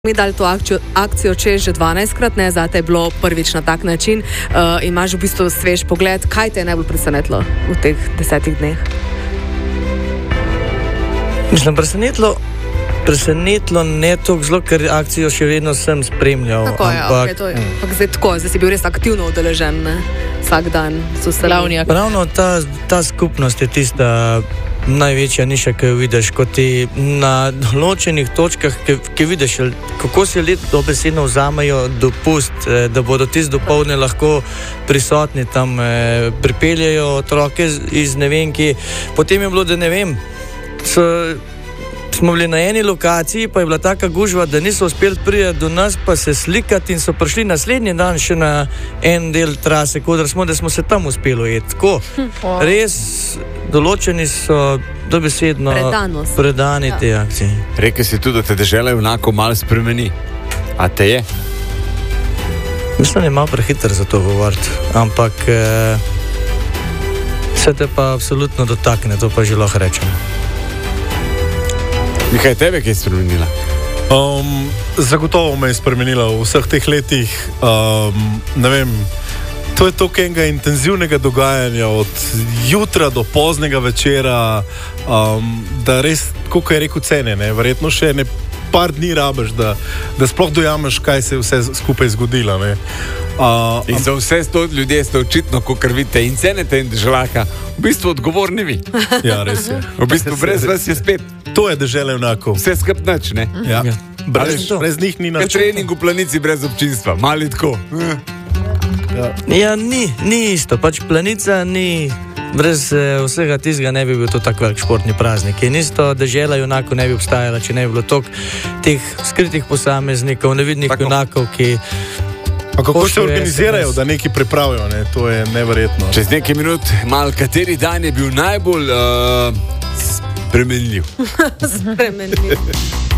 Mi dali to akcijo čez že 12-krat, ne, zate je bilo prvič na tak način. Imaš v bistvu svež pogled, kaj te je najbolj presenetilo v teh 10 dneh? Mislim, presenetilo ne toliko zelo, ker akcijo še vedno sem spremljal. Tako je, okay, to je. Zdaj si bil res aktivno udeležen, ne? Vsak dan so slavni. Ravno ta skupnost je tista največja niša, ki jo vidiš, ko ti na določenih točkah, ki vidiš, kako se ljudje dobesedno vzamejo dopust, da bodo tisti dopoldne lahko prisotni tam, pripeljejo otroke iz ne vem kje. Potem je bilo, da ne vem, smo bili na eni lokaciji, pa je bila taka gužva, da niso uspeli priti do nas, pa se slikati in so prišli naslednji dan še na en del trase, kodar smo, da smo se tam uspeli ujeti. Tako, res določeni so dobesedno predani te akcije. Rekel si tudi, da te dežela enako malo spremeni. A te je? Mislim, da je malo prehiter za to govoriti, ampak se te pa absolutno dotakne, to pa že lahko rečem. Kaj tebe je spremenila? Zagotovo me je spremenila v vseh teh letih. Ne vem, to je toliko enega intenzivnega dogajanja od jutra do poznega večera, da res, koliko je rekel, cene, ne? Verjetno še ne par dni rabiš, da sploh dojameš, kaj se je vse skupaj zgodilo. Ne? In za vse to ljudje ste očitno, kakor vidite, in cenete in deželaka, v bistvu odgovorni vi. Ja, res je. V bistvu brez vas je spet. To je dežele enako. Vse skrb nič, ne? Ja. Brez njih ni način. Trening v Planici brez občinstva, mali tako. Ja, ni isto, pač Planica ni, brez vsega tistega ne bi bil to tak velik športni praznik. In isto dežela junakov ne bi obstajala, če ne bi bilo toliko teh skritih posameznikov, nevidnih junakov, ki... A kako se organizirajo, da nekaj pripravijo, ne? To je neverjetno. Čez nekaj minut, kateri dan je bil najbolj spremenljiv? Spremenljiv.